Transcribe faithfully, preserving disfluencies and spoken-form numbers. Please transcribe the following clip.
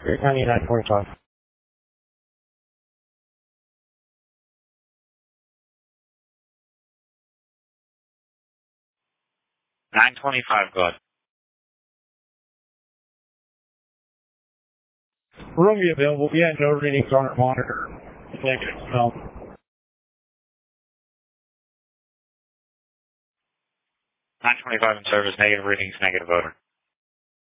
ninety-nine forty-five. nine twenty-five, good. Room be available. Yeah, no readings on our monitor. Negative smell. nine twenty-five in service, negative readings, negative odor.